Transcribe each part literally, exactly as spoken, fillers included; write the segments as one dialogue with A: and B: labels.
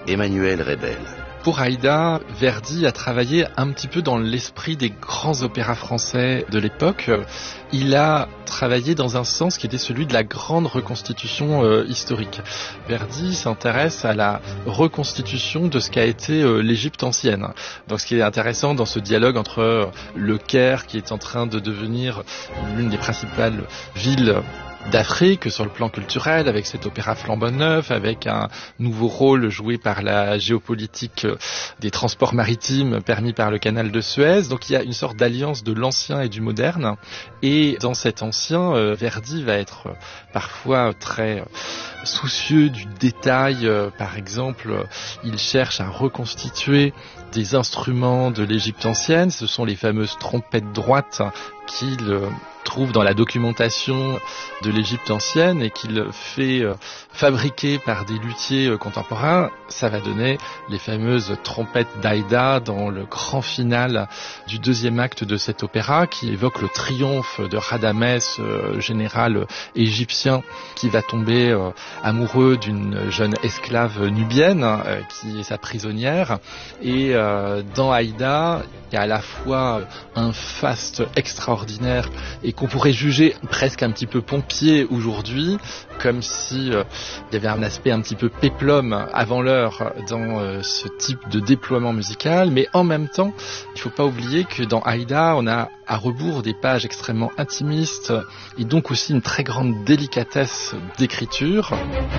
A: Emmanuel Rebel.
B: Pour Aïda, Verdi a travaillé un petit peu dans l'esprit des grands opéras français de l'époque. Il a travaillé dans un sens qui était celui de la grande reconstitution euh, historique. Verdi s'intéresse à la reconstitution de ce qu'a été euh, l'Égypte ancienne. Donc ce qui est intéressant dans ce dialogue entre euh, le Caire, qui est en train de devenir l'une des principales villes d'Afrique sur le plan culturel, avec cet opéra flambant neuf, avec un nouveau rôle joué par la géopolitique des transports maritimes permis par le canal de Suez. Donc il y a une sorte d'alliance de l'ancien et du moderne. Et dans cet ancien, euh, Verdi va être euh, parfois très euh, soucieux du détail. Euh, par exemple, euh, il cherche à reconstituer des instruments de l'Égypte ancienne. Ce sont les fameuses trompettes droites qu'il euh, trouve dans la documentation de l'Égypte ancienne et qu'il fait euh, fabriquer par des luthiers euh, contemporains. Ça va donner les fameuses trompettes d'Aïda dans le grand final du deuxième acte de cet opéra qui évoque le triomphe de Rhadamès, euh, général égyptien qui va tomber euh, amoureux d'une jeune esclave nubienne euh, qui est sa prisonnière. Et euh, dans Aïda, il y a à la fois un faste extraordinaire et qu'on pourrait juger presque un petit peu pompier aujourd'hui, comme si euh, il y avait un aspect un petit peu péplum avant l'heure dans euh, ce type de déploiement musical, mais en même temps, il ne faut pas oublier que dans Aïda, on a à rebours des pages extrêmement intimistes et donc aussi une très grande délicatesse d'écriture.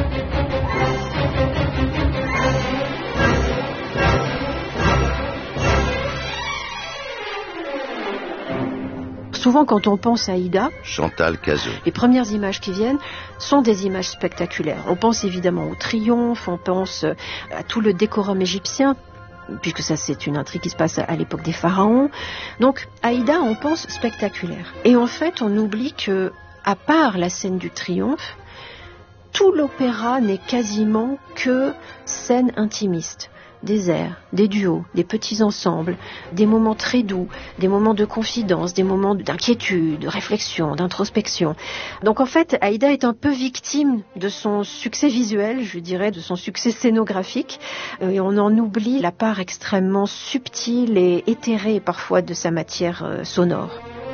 C: Souvent, quand on pense à Aïda,
A: Chantal Cazot.
C: Les premières images qui viennent sont des images spectaculaires. On pense évidemment au triomphe, on pense à tout le décorum égyptien, puisque ça c'est une intrigue qui se passe à l'époque des pharaons. Donc Aïda, on pense spectaculaire. Et en fait, on oublie que, à part la scène du triomphe, tout l'opéra n'est quasiment que scène intimiste. Des airs, des duos, des petits ensembles, des moments très doux, des moments de confidence, des moments d'inquiétude, de réflexion, d'introspection. Donc en fait, Aïda est un peu victime de son succès visuel, je dirais, de son succès scénographique, et on en oublie la part extrêmement subtile et éthérée parfois de sa matière sonore.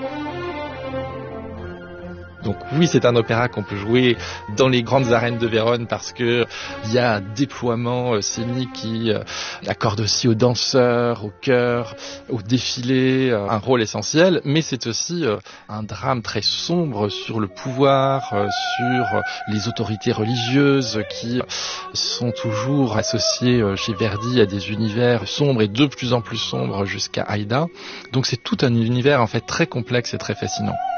B: Donc oui, c'est un opéra qu'on peut jouer dans les grandes arènes de Vérone parce que il y a un déploiement euh, scénique qui euh, accorde aussi aux danseurs, aux chœurs, aux défilés euh, un rôle essentiel. Mais c'est aussi euh, un drame très sombre sur le pouvoir, euh, sur les autorités religieuses qui sont toujours associées euh, chez Verdi à des univers sombres et de plus en plus sombres jusqu'à Aïda. Donc c'est tout un univers en fait très complexe et très fascinant.